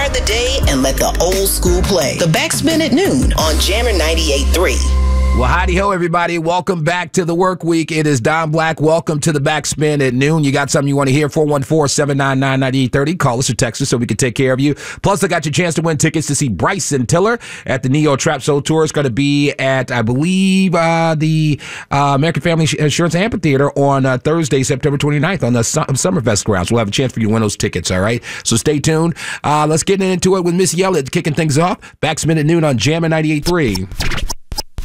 Start the day and let the old school play. The Backspin at noon on Jammer 98.3. Well, howdy ho, everybody. Welcome back to the work week. It is Don Black. Welcome to the Backspin at noon. You got something you want to hear? 414-799-9830. Call us or text us so we can take care of you. Plus, I got your chance to win tickets to see Bryson Tiller at the Neo Trap Soul Tour. It's going to be at, I believe, the American Family Insurance Amphitheater on Thursday, September 29th on the Summerfest grounds. We'll have a chance for you to win those tickets, all right? So stay tuned. Let's get into it with Miss Yellett kicking things off. Backspin at noon on Jammer 98.3.